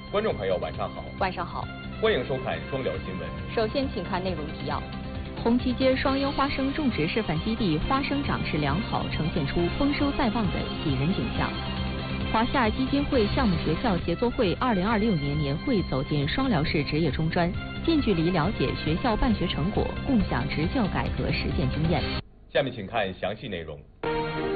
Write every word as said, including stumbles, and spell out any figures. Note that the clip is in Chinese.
观众朋友，晚上好。 晚上好， 欢迎收看双聊新闻。 首先，请看内容提要。 红旗街双优花生种植示范基地花生长势良好，呈现出丰收在望的喜人景象。华夏基金会项目学校协作会二零二六年年会走进双辽市职业中专，近距离了解学校办学成果，共享职教改革实践经验。 下面请看详细内容。